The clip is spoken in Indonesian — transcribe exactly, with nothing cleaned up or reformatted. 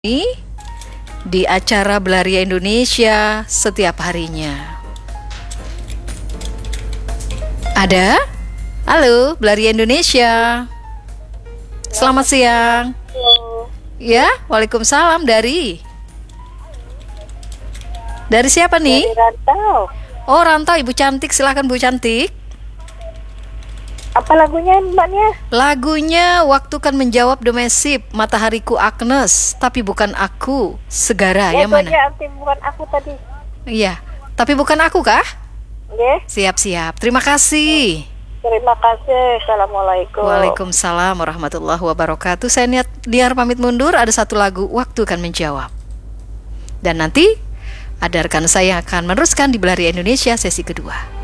Ini di acara Belaria Indonesia setiap harinya. Ada? Halo, Belaria Indonesia. Selamat siang. Halo. Ya, Waalaikumsalam. Dari Dari siapa nih? Dari Rantau. Oh, Rantau. Ibu cantik, silakan Bu cantik. Apa lagunya mbaknya? Lagunya Waktu Kan Menjawab Domesip, Matahariku Agnes, Tapi Bukan Aku, Segara. Ya, Yang mana? itu aja, arti bukan aku tadi. Iya, tapi bukan aku kah? Oke. Siap-siap. Terima kasih. Terima kasih. Assalamualaikum. Waalaikumsalam warahmatullahi wabarakatuh. Saya niat Diar pamit mundur. Ada satu lagu Waktu Kan Menjawab. Dan nanti ada rekan saya yang akan meneruskan di Belaria Indonesia sesi kedua.